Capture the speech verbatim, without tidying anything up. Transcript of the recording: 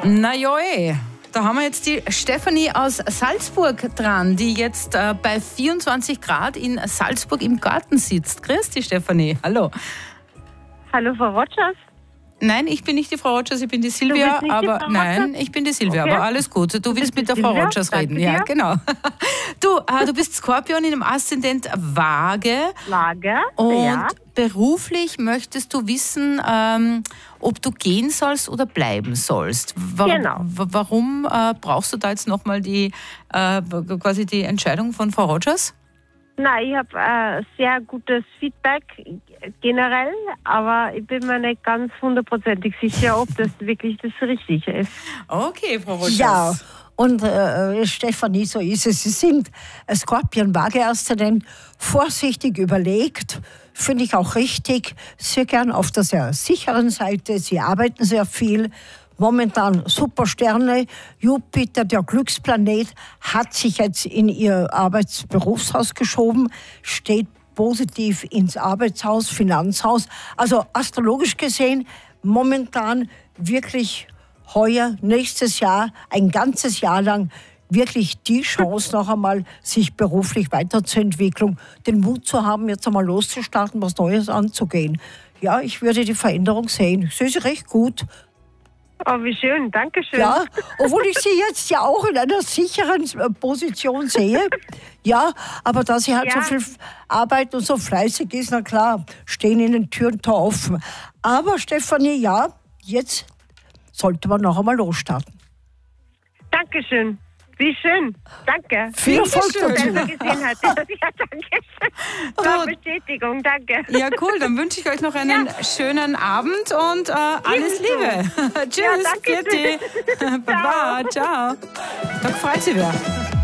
Na ja, eh. Da haben wir jetzt die Stefanie aus Salzburg dran, die jetzt äh, bei vierundzwanzig Grad in Salzburg im Garten sitzt. Grüß dich, Stefanie. Hallo. Hallo, Frau Rogers. Nein, ich bin nicht die Frau Rogers, ich bin die Silvia. Du bist nicht die aber Frau nein, Rogers? ich bin die Silvia, Okay. aber alles gut. Du, Du willst bist mit der die Frau Silvia? Rogers reden. Danke Ja, dir. genau. Du, äh, du bist Skorpion in einem Aszendent Waage. Lager. Und Ja. beruflich möchtest du wissen, ähm, ob du gehen sollst oder bleiben sollst. Wa Genau. wa- Warum äh, brauchst du da jetzt nochmal die, äh, quasi die Entscheidung von Frau Rogers? Nein, ich habe äh, sehr gutes Feedback generell, aber ich bin mir nicht ganz hundertprozentig sicher, ob das wirklich das Richtige ist. Okay, Frau Rogers. Ja, und äh, Stefanie, so ist es. Sie sind Skorpion-Waage-Aszendent, vorsichtig überlegt, finde ich auch richtig, sehr gern auf der sehr sicheren Seite. Sie arbeiten sehr viel. Momentan super Sterne. Jupiter, der Glücksplanet, hat sich jetzt in ihr Arbeitsberufshaus geschoben, steht positiv ins Arbeitshaus, Finanzhaus. Also astrologisch gesehen, momentan wirklich heuer, nächstes Jahr, ein ganzes Jahr lang wirklich die Chance, noch einmal sich beruflich weiterzuentwickeln, den Mut zu haben, jetzt einmal loszustarten, was Neues anzugehen. Ja, ich würde die Veränderung sehen. Ich sehe sie recht gut. Oh, wie schön, danke schön. Ja, obwohl ich sie jetzt ja auch in einer sicheren äh, Position sehe. Ja, aber da sie halt Ja. so viel arbeitet und so fleißig ist, na klar, stehen ihnen Tür und Tor offen. Aber Stefanie, ja, jetzt sollte man noch einmal losstarten. Dankeschön. Wie schön. Danke. Viel Erfolg schön. dazu. Selber gesehen hat. Ja, danke schön. Das war Gut. Bestätigung, danke. Ja, cool. Dann wünsche ich euch noch einen schönen Abend und äh, alles Liebe. Tschüss, danke Vierte. Baba, ciao. Da freut sich wer.